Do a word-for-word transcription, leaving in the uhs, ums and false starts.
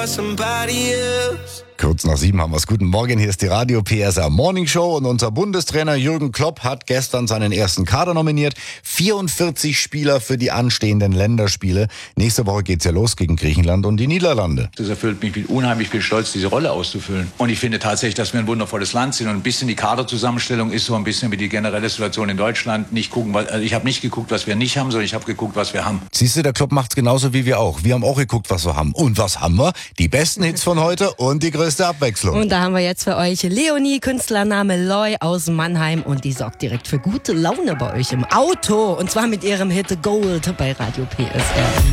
for somebody else. Kurz nach sieben haben wir es. Guten Morgen, hier ist die Radio P S R Morning Show und unser Bundestrainer Jürgen Klopp hat gestern seinen ersten Kader nominiert. vierundvierzig Spieler für die anstehenden Länderspiele. Nächste Woche geht's ja los gegen Griechenland und die Niederlande. Das erfüllt mich mit unheimlich viel Stolz, diese Rolle auszufüllen. Und ich finde tatsächlich, dass wir ein wundervolles Land sind. Und ein bisschen die Kaderzusammenstellung ist so ein bisschen wie die generelle Situation in Deutschland. Nicht gucken, weil, also ich habe nicht geguckt, was wir nicht haben, sondern ich habe geguckt, was wir haben. Siehst du, der Klopp macht's genauso wie wir auch. Wir haben auch geguckt, was wir haben. Und was haben wir? Die besten Hits von heute und die größte Abwechslung. Und da haben wir jetzt für euch Leonie, Künstlername Loy aus Mannheim. Und die sorgt direkt für gute Laune bei euch im Auto. Und zwar mit ihrem Hit Gold bei Radio P S R.